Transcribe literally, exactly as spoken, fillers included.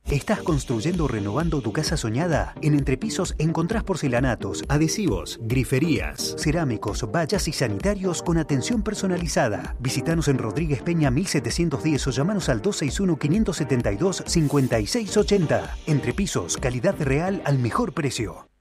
¿Estás construyendo o renovando tu casa soñada? En Entrepisos encontrás porcelanatos, adhesivos, griferías, cerámicos, vallas y sanitarios con atención personalizada. Visítanos en Rodríguez Peña mil setecientos diez o llamanos al dos seis uno, cinco siete dos, cinco seis ocho cero. Entrepisos, calidad real al mejor precio.